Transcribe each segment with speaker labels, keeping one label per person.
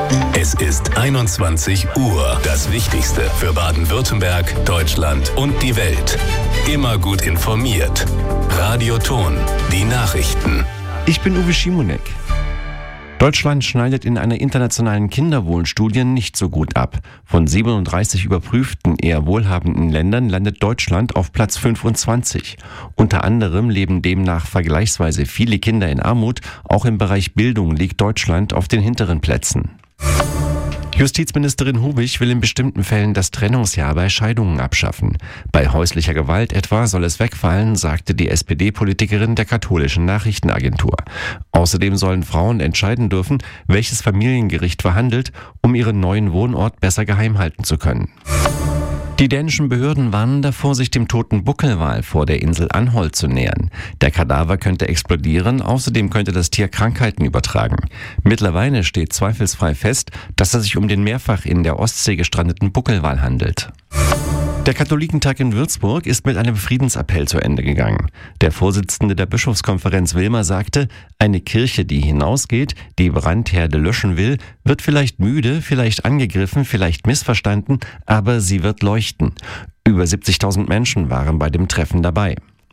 Speaker 1: Es ist 21 Uhr. Das Wichtigste für Baden-Württemberg, Deutschland und die Welt. Immer gut informiert. Radioton, die Nachrichten.
Speaker 2: Ich bin Uwe Schimonek. Deutschland schneidet in einer internationalen Kinderwohlstudie nicht so gut ab. Von 37 überprüften, eher wohlhabenden Ländern landet Deutschland auf Platz 25. Unter anderem leben demnach vergleichsweise viele Kinder in Armut. Auch im Bereich Bildung liegt Deutschland auf den hinteren Plätzen. Justizministerin Hubich will in bestimmten Fällen das Trennungsjahr bei Scheidungen abschaffen. Bei häuslicher Gewalt etwa soll es wegfallen, sagte die SPD-Politikerin der katholischen Nachrichtenagentur. Außerdem sollen Frauen entscheiden dürfen, welches Familiengericht verhandelt, um ihren neuen Wohnort besser geheim halten zu können. Die dänischen Behörden warnen davor, sich dem toten Buckelwal vor der Insel Anholt zu nähern. Der Kadaver könnte explodieren, außerdem könnte das Tier Krankheiten übertragen. Mittlerweile steht zweifelsfrei fest, dass es sich um den mehrfach in der Ostsee gestrandeten Buckelwal handelt. Der Katholikentag in Würzburg ist mit einem Friedensappell zu Ende gegangen. Der Vorsitzende der Bischofskonferenz Wilmer sagte, eine Kirche, die hinausgeht, die Brandherde löschen will, wird vielleicht müde, vielleicht angegriffen, vielleicht missverstanden, aber sie wird leuchten. Über 70.000 Menschen waren bei dem Treffen dabei.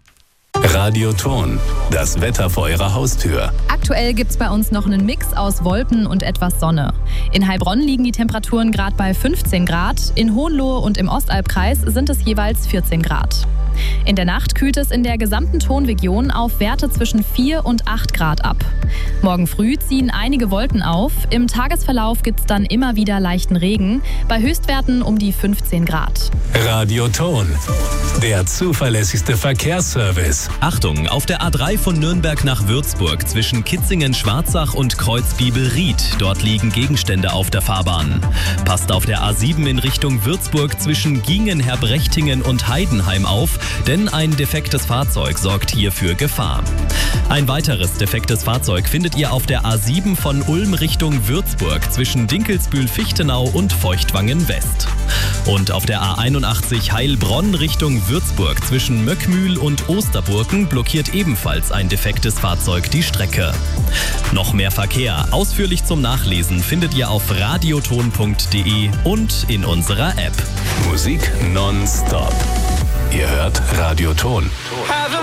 Speaker 1: Radioton, das Wetter vor Ihrer Haustür.
Speaker 3: Aktuell gibt's bei uns noch einen Mix aus Wolken und etwas Sonne. In Heilbronn liegen die Temperaturen gerade bei 15 Grad, in Hohenlohe und im Ostalbkreis sind es jeweils 14 Grad. In der Nacht kühlt es in der gesamten Tonregion auf Werte zwischen 4 und 8 Grad ab. Morgen früh ziehen einige Wolken auf, im Tagesverlauf gibt's dann immer wieder leichten Regen, bei Höchstwerten um die 15 Grad.
Speaker 1: Radioton, der zuverlässigste Verkehrsservice.
Speaker 4: Achtung, auf der A3 von Nürnberg nach Würzburg zwischen Kitzingen-Schwarzach und Kreuzbiebel-Ried. Dort liegen Gegenstände auf der Fahrbahn. Passt auf der A7 in Richtung Würzburg zwischen Giengen, Herbrechtingen und Heidenheim auf, denn ein defektes Fahrzeug sorgt hier für Gefahr. Ein weiteres defektes Fahrzeug findet ihr auf der A7 von Ulm Richtung Würzburg zwischen Dinkelsbühl-Fichtenau und Feuchtwangen-West. Und auf der A81 Heilbronn Richtung Würzburg zwischen Möckmühl und Osterburken blockiert ebenfalls ein defektes Fahrzeug die Strecke. Noch mehr Verkehr, ausführlich zum Nachlesen, findet ihr auf radioton.de und in unserer App.
Speaker 1: Musik nonstop. Ihr hört Radioton.